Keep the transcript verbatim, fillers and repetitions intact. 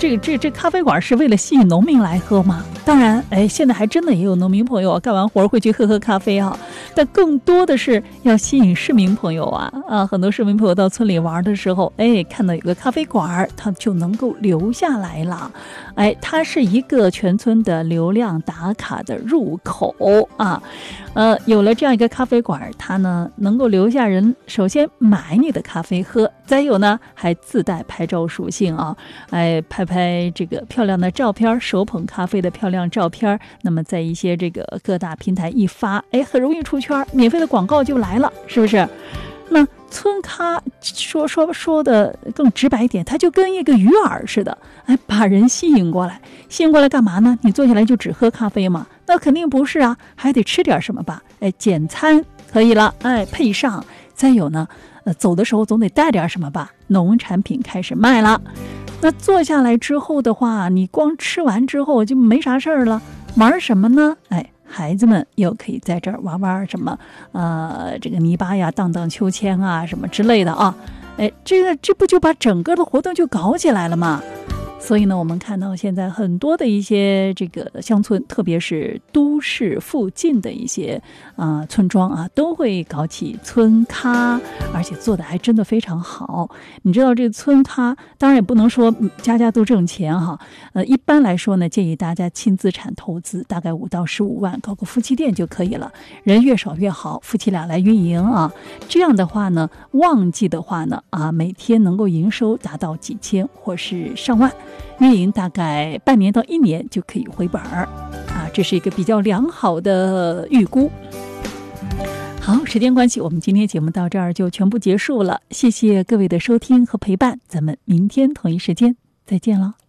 这个这这咖啡馆是为了吸引农民来喝吗？当然，哎，现在还真的也有农民朋友干完活会去喝喝咖啡啊，但更多的是要吸引市民朋友啊啊！很多市民朋友到村里玩的时候，哎，看到有个咖啡馆，他就能够留下来了。哎，它是一个全村的流量打卡的入口啊。呃，有了这样一个咖啡馆，它呢能够留下人，首先买你的咖啡喝，再有呢还自带拍照属性啊，哎，拍拍这个漂亮的照片，手捧咖啡的漂亮照片，那么在一些这个各大平台一发，哎，很容易出圈，免费的广告就来了，是不是？那村咖说说说的更直白一点，它就跟一个鱼饵似的，哎，把人吸引过来，吸引过来干嘛呢？你坐下来就只喝咖啡吗？那肯定不是啊，还得吃点什么吧？哎，简餐可以了，哎，配上，再有呢，呃，走的时候总得带点什么吧？农产品开始卖了。那坐下来之后的话，你光吃完之后就没啥事儿了，玩什么呢？哎。孩子们又可以在这儿玩玩什么，呃，这个泥巴呀、荡荡秋千啊，什么之类的啊，哎，这个这不就把整个的活动就搞起来了吗？所以呢，我们看到现在很多的一些这个乡村，特别是都市附近的一些啊、呃、村庄啊，都会搞起村咖，而且做的还真的非常好。你知道这个村咖，当然也不能说家家都挣钱哈，呃，一般来说呢，建议大家轻资产投资，大概五到十五万，搞个夫妻店就可以了，人越少越好，夫妻俩来运营啊。这样的话呢，旺季的话呢，啊，每天能够营收达到几千或是上万。运营大概半年到一年就可以回本儿啊，这是一个比较良好的预估。好，时间关系，我们今天节目到这儿就全部结束了，谢谢各位的收听和陪伴，咱们明天同一时间再见了。